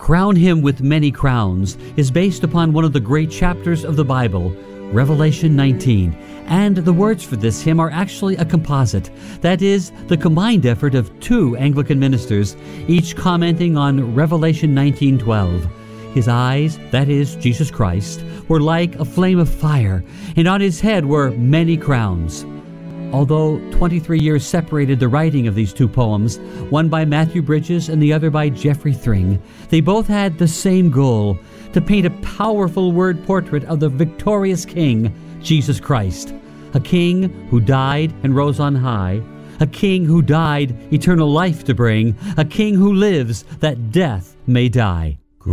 Crown Him with Many Crowns is based upon one of the great chapters of the Bible, Revelation 19, and the words for this hymn are actually a composite. That is, the combined effort of two Anglican ministers, each commenting on Revelation 19:12. His eyes, that is, Jesus Christ, were like a flame of fire, and on his head were many crowns. Although 23 years separated the writing of these two poems, one by Matthew Bridges and the other by Geoffrey Thring, they both had the same goal, to paint a powerful word portrait of the victorious King, Jesus Christ. A King who died and rose on high, a King who died eternal life to bring, a King who lives that death may die.